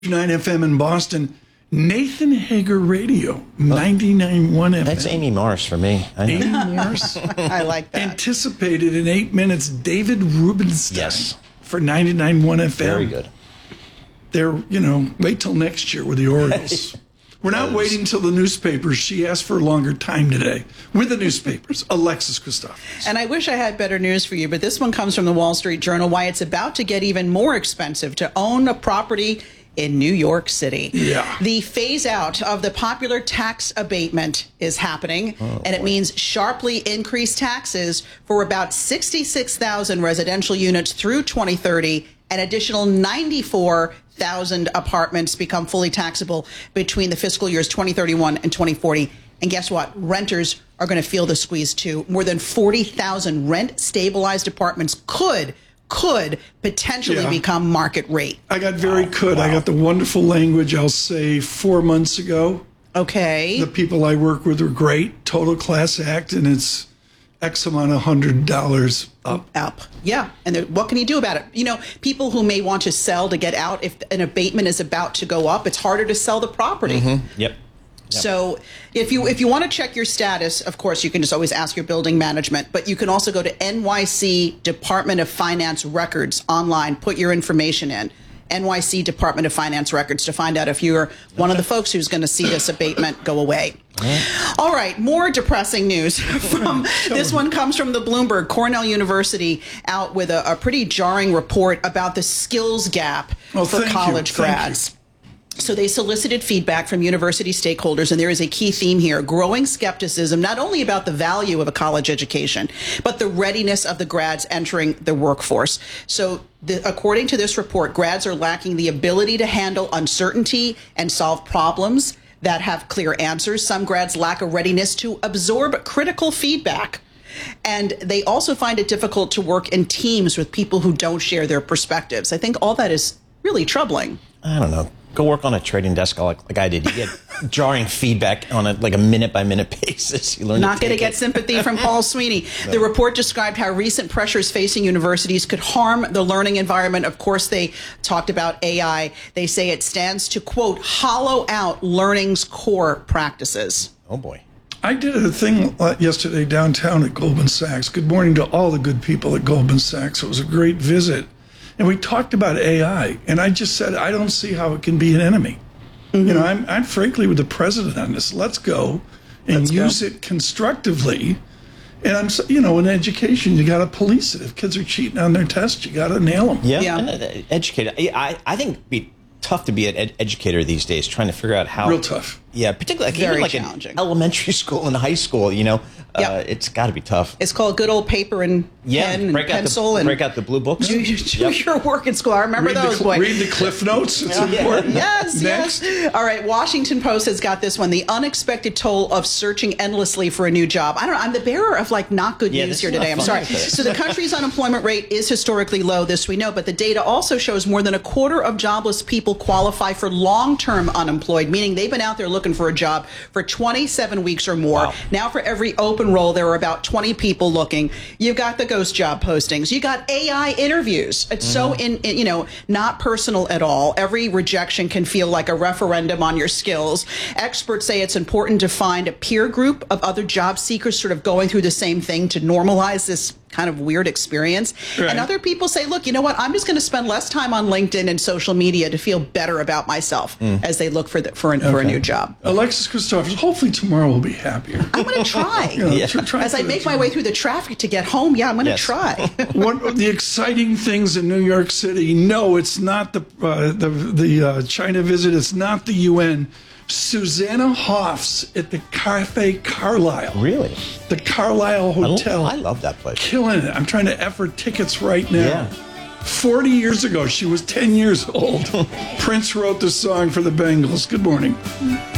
9 FM in Boston, Nathan Hager Radio, 99.1 FM. That's Amy Morris for me. I know. Amy Morris. I like that. Anticipated in 8 minutes, David Rubenstein. Yes. For 99.1 FM. Very good. They're, wait till next year with the Orioles. We're not waiting till the newspapers. She asked for a longer time today with the newspapers. Alexis Christophans. And I wish I had better news for you, but this one comes from the Wall Street Journal, why it's about to get even more expensive to own a property in New York City. Yeah. The phase out of the popular tax abatement is happening, and it means sharply increased taxes for about 66,000 residential units through 2030. An additional 94,000 apartments become fully taxable between the fiscal years 2031 and 2040. And guess what? Renters are going to feel the squeeze too. More than 40,000 rent-stabilized apartments could potentially become market rate. I got I got the wonderful language, I'll say, 4 months ago. Okay. The people I work with are great. Total class act, and it's X amount of $100 up. Yeah. And what can you do about it? People who may want to sell to get out, if an abatement is about to go up, it's harder to sell the property. Mm-hmm. Yep. So if you want to check your status, of course, you can just always ask your building management, but you can also go to NYC Department of Finance records online, put your information in, NYC Department of Finance records, to find out if you're one of the folks who's going to see this abatement go away. All right, more depressing news. This one comes from the Bloomberg. Cornell University out with a pretty jarring report about the skills gap for college grads. So they solicited feedback from university stakeholders, and there is a key theme here: growing skepticism, not only about the value of a college education, but the readiness of the grads entering the workforce. So according to this report, grads are lacking the ability to handle uncertainty and solve problems that have clear answers. Some grads lack a readiness to absorb critical feedback. And they also find it difficult to work in teams with people who don't share their perspectives. I think all that is really troubling. I don't know. Go work on a trading desk like I did. You get jarring feedback on a minute-by-minute basis. You learn not going to get sympathy from Paul Sweeney. No. The report described how recent pressures facing universities could harm the learning environment. Of course, they talked about AI. They say it stands to, quote, hollow out learning's core practices. Oh, boy. I did a thing yesterday downtown at Goldman Sachs. Good morning to all the good people at Goldman Sachs. It was a great visit. And we talked about AI, and I just said, I don't see how it can be an enemy. Mm-hmm. I'm frankly with the president on this. Let's go and use it constructively. And in education, you got to police it. If kids are cheating on their tests, you got to nail them. Yeah. And educator. I think it'd be tough to be an educator these days, trying to figure out how. Real tough. Yeah, particularly very challenging. In elementary school and high school, it's got to be tough. It's called good old paper and pen and pencil. Break out the blue books. Do your work in school. I remember those, boy. Read the Cliff Notes. It's important. Yes, Next. yes. All right, Washington Post has got this one. The unexpected toll of searching endlessly for a new job. I don't know. I'm the bearer of not good news here today. I'm sorry. So the country's unemployment rate is historically low, this we know, but the data also shows more than a quarter of jobless people qualify for long-term unemployed, meaning they've been out there looking for a job for 27 weeks or more. Wow. Now for every open role, there are about 20 people looking. You've got the ghost job postings. You got AI interviews. It's so not personal at all. Every rejection can feel like a referendum on your skills. Experts say it's important to find a peer group of other job seekers sort of going through the same thing to normalize this kind of weird experience. Right. And other people say, look, you know what? I'm just going to spend less time on LinkedIn and social media to feel better about myself as they look for a new job. Alexis Christophans, hopefully tomorrow we'll be happier. I'm going to try. As I make my way through the traffic to get home, I'm going to try. One of the exciting things in New York City, no, it's not the China visit. It's not the UN. Susanna Hoffs at the Cafe Carlyle. Really? The Carlyle Hotel. I love that place. Killing it. I'm trying to effort tickets right now. Yeah. 40 years ago, she was 10 years old. Prince wrote the song for the Bengals. Good morning.